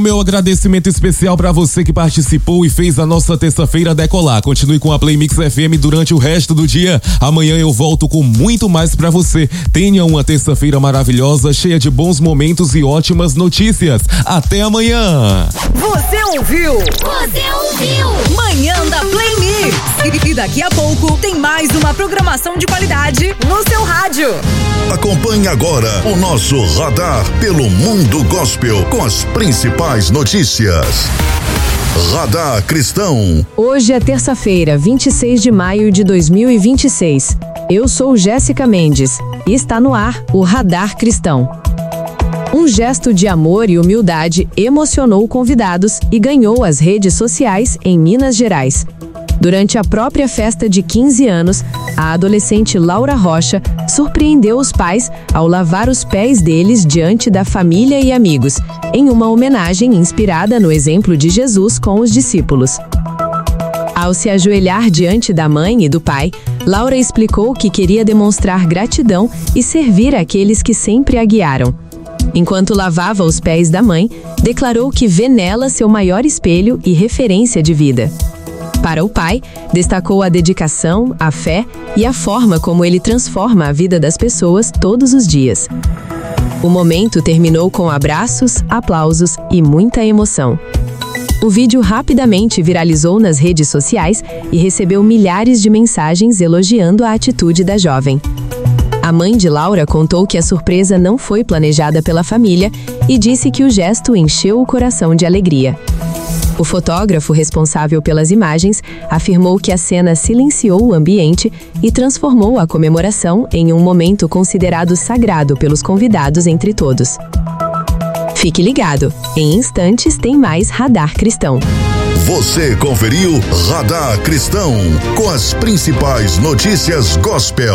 Meu agradecimento especial para você que participou e fez a nossa terça-feira decolar. Continue com a Play Mix FM durante o resto do dia. Amanhã eu volto com muito mais para você. Tenha uma terça-feira maravilhosa, cheia de bons momentos e ótimas notícias. Até amanhã. Você ouviu? Manhã da Play Mix. E daqui a pouco tem mais uma programação de qualidade no seu rádio. Acompanhe agora o nosso radar pelo mundo gospel com as principais notícias. Radar Cristão. Hoje é terça-feira, 26 de maio de 2026. Eu sou Jéssica Mendes e está no ar o Radar Cristão. Um gesto de amor e humildade emocionou convidados e ganhou as redes sociais em Minas Gerais. Durante a própria festa de 15 anos, a adolescente Laura Rocha surpreendeu os pais ao lavar os pés deles diante da família e amigos, em uma homenagem inspirada no exemplo de Jesus com os discípulos. Ao se ajoelhar diante da mãe e do pai, Laura explicou que queria demonstrar gratidão e servir aqueles que sempre a guiaram. Enquanto lavava os pés da mãe, declarou que vê nela seu maior espelho e referência de vida. Para o pai, destacou a dedicação, a fé e a forma como ele transforma a vida das pessoas todos os dias. O momento terminou com abraços, aplausos e muita emoção. O vídeo rapidamente viralizou nas redes sociais e recebeu milhares de mensagens elogiando a atitude da jovem. A mãe de Laura contou que a surpresa não foi planejada pela família e disse que o gesto encheu o coração de alegria. O fotógrafo responsável pelas imagens afirmou que a cena silenciou o ambiente e transformou a comemoração em um momento considerado sagrado pelos convidados entre todos. Fique ligado, em instantes tem mais Radar Cristão. Você conferiu Radar Cristão com as principais notícias gospel.